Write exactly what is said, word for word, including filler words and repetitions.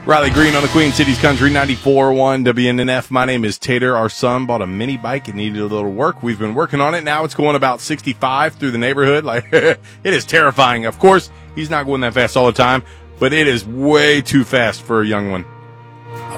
Riley Green on the Queen Cities Country ninety-four point one W N N F. My name is Tater. Our son bought a mini bike and needed a little work. We've been working on it. Now it's going about sixty-five through the neighborhood. Like it is terrifying. Of course, he's not going that fast all the time, but it is way too fast for a young one.